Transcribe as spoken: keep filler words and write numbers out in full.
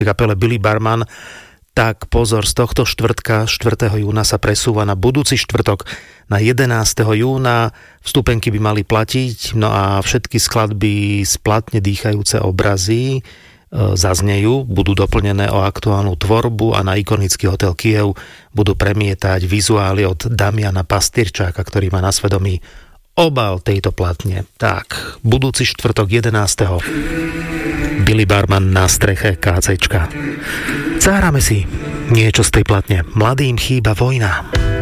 kapele Billy Barman, tak pozor, z tohto štvrtka, štvrtého júna sa presúva na budúci štvrtok, na jedenásteho júna. Vstupenky by mali platiť, no a všetky skladby splatne dýchajúce obrazy e, zaznejú, budú doplnené o aktuálnu tvorbu a na ikonický hotel Kiev budú premietať vizuály od Damiana Pastyrčáka, ktorý má na svedomí obal tejto platne. Tak, budúci štvrtok jedenásteho Billy Barman na streche KCčka. Zahráme si niečo z tej platne. Mladým chýba vojna.